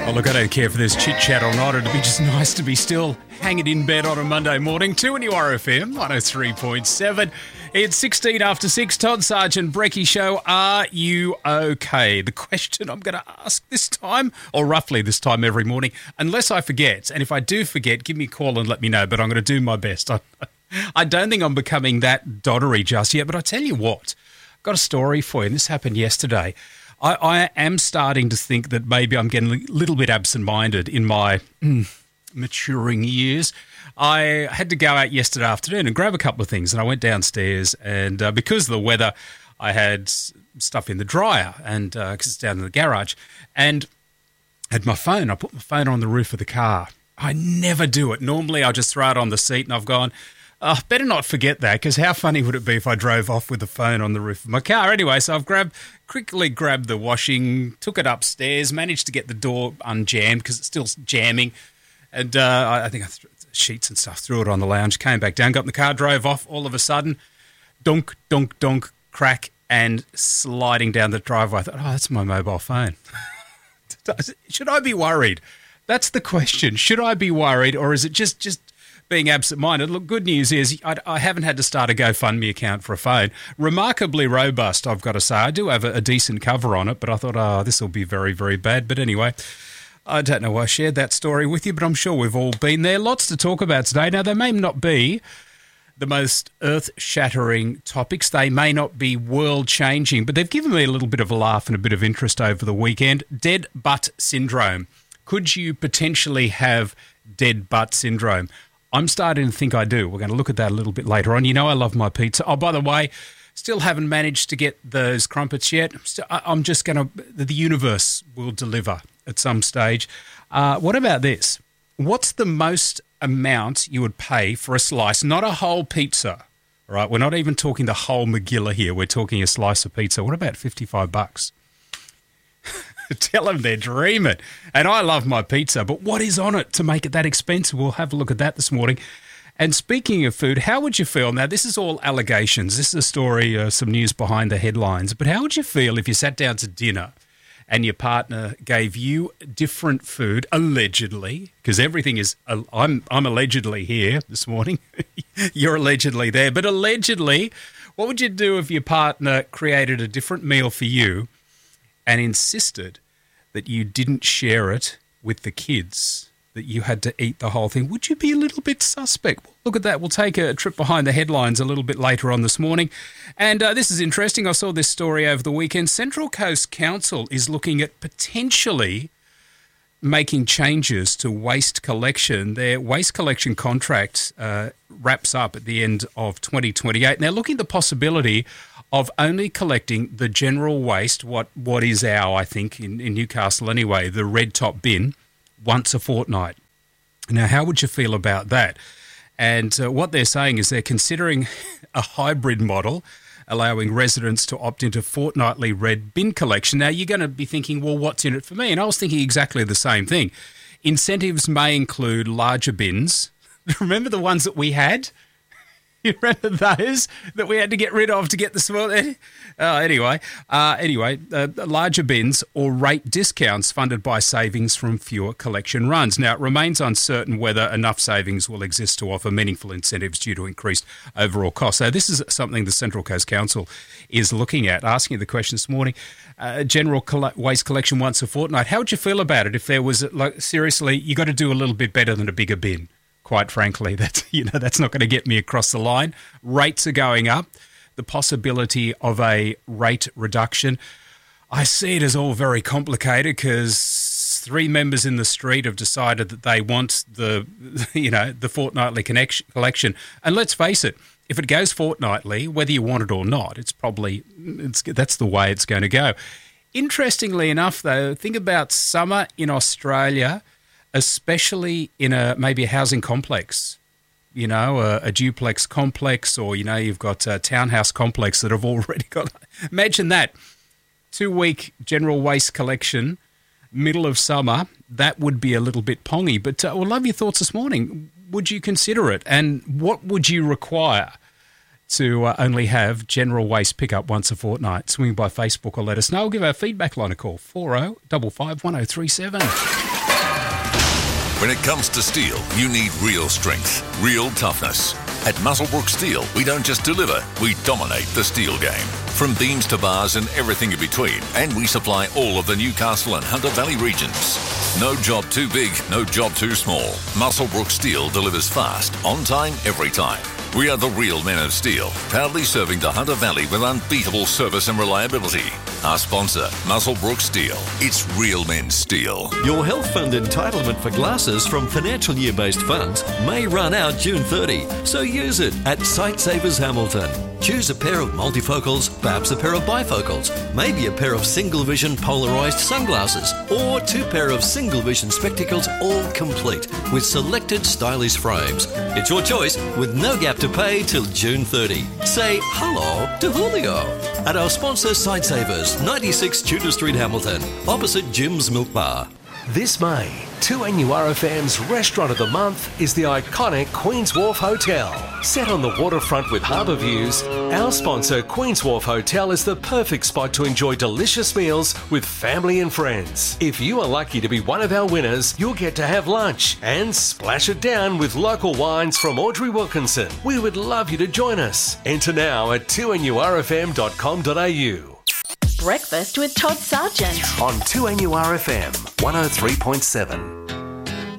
Oh, look, I don't care for this chit-chat or not. It'd be just nice to be still hanging in bed on a Monday morning. 2NURFM 103.7. It's 16 after 6. Todd Sargent, Brecky Show. Are you okay? The question I'm going to ask this time, or roughly this time every morning, unless I forget. And if I do forget, give me a call and let me know. But I'm going to do my best. I don't think I'm becoming that doddery just yet. But I tell you what, I've got a story for you. And this happened yesterday. I am starting to think that maybe I'm getting a little bit absent-minded in my maturing years. I had to go out yesterday afternoon and grab a couple of things, and I went downstairs, and because of the weather, I had stuff in the dryer, and because it's down in the garage, and had my phone. I put my phone on the roof of the car. I never do it. Normally, I'll just throw it on the seat, and I've gone, oh, better not forget that, because how funny would it be if I drove off with the phone on the roof of my car? Anyway, so I've quickly grabbed the washing, took it upstairs, managed to get the door unjammed because it's still jamming, and I think I threw sheets and stuff, threw it on the lounge, came back down, got in the car, drove off. All of a sudden, dunk, dunk, dunk, crack, and sliding down the driveway. I thought, oh, that's my mobile phone. Should I be worried? That's the question. Should I be worried, or is it just being absent-minded? Look, good news is I haven't had to start a GoFundMe account for a phone. Remarkably robust, I've got to say. I do have a decent cover on it, but I thought, this will be very, very bad. But anyway, I don't know why I shared that story with you, but I'm sure we've all been there. Lots to talk about today. Now, they may not be the most earth-shattering topics. They may not be world-changing, but they've given me a little bit of a laugh and a bit of interest over the weekend. Dead butt syndrome. Could you potentially have dead butt syndrome? I'm starting to think I do. We're going to look at that a little bit later on. You know I love my pizza. Oh, by the way, still haven't managed to get those crumpets yet. I'm just going to... The universe will deliver at some stage. What about this? What's the most amount you would pay for a slice? Not a whole pizza, all right? We're not even talking the whole Magilla here. We're talking a slice of pizza. What about $55? Tell them they're dreaming. And I love my pizza, but what is on it to make it that expensive? We'll have a look at that this morning. And speaking of food, how would you feel? Now, this is all allegations. This is a story, some news behind the headlines. But how would you feel if you sat down to dinner and your partner gave you different food, allegedly, because everything is, I'm allegedly here this morning. You're allegedly there. But allegedly, what would you do if your partner created a different meal for you and insisted that you didn't share it with the kids, that you had to eat the whole thing? Would you be a little bit suspect? Look at that. We'll take a trip behind the headlines a little bit later on this morning. And this is interesting. I saw this story over the weekend. Central Coast Council is looking at potentially making changes to waste collection. Their waste collection contract wraps up at the end of 2028. And they're looking at the possibility of only collecting the general waste, what is our, I think, in Newcastle anyway, the red top bin, once a fortnight. Now, how would you feel about that? And what they're saying is they're considering a hybrid model, allowing residents to opt into fortnightly red bin collection. Now, you're going to be thinking, well, what's in it for me? And I was thinking exactly the same thing. Incentives may include larger bins. Remember the ones that we had? You remember those that we had to get rid of to get the small? Anyway, larger bins or rate discounts funded by savings from fewer collection runs. Now, it remains uncertain whether enough savings will exist to offer meaningful incentives due to increased overall costs. So this is something the Central Coast Council is looking at, asking the question this morning. General waste collection once a fortnight. How would you feel about it if there was, seriously, you got to do a little bit better than a bigger bin? Quite frankly, that's not going to get me across the line. Rates are going up. The possibility of a rate reduction. I see it as all very complicated because 3 members in the street have decided that they want the fortnightly collection. And let's face it, if it goes fortnightly, whether you want it or not, that's the way it's going to go. Interestingly enough, though, think about summer in Australia, especially in maybe a housing complex, a duplex complex, or, you've got a townhouse complex that have already got, imagine that, 2-week general waste collection, middle of summer, that would be a little bit pongy. But I would love your thoughts this morning. Would you consider it? And what would you require to only have general waste pickup once a fortnight? Swing by Facebook or let us know. We'll give our feedback line a call, 4055 1037. When it comes to steel, you need real strength, real toughness. At Muswellbrook Steel, we don't just deliver, we dominate the steel game. From beams to bars and everything in between, and we supply all of the Newcastle and Hunter Valley regions. No job too big, no job too small. Muswellbrook Steel delivers fast, on time, every time. We are the real men of steel, proudly serving the Hunter Valley with unbeatable service and reliability. Our sponsor, Muswellbrook Steel. It's real men's steel. Your health fund entitlement for glasses from financial year-based funds may run out June 30, so use it at Sightsavers Hamilton. Choose a pair of multifocals, perhaps a pair of bifocals, maybe a pair of single vision polarised sunglasses, or 2 pair of single vision spectacles, all complete with selected stylish frames. It's your choice with no gap to pay till June 30. Say hello to Julio at our sponsor Sightsavers, 96 Tudor Street, Hamilton, opposite Jim's Milk Bar. This May, 2NURFM's Restaurant of the Month is the iconic Queen's Wharf Hotel. Set on the waterfront with harbour views, our sponsor Queen's Wharf Hotel is the perfect spot to enjoy delicious meals with family and friends. If you are lucky to be one of our winners, you'll get to have lunch and splash it down with local wines from Audrey Wilkinson. We would love you to join us. Enter now at 2NURFM.com.au. Breakfast with Todd Sargent on 2NURFM 103.7.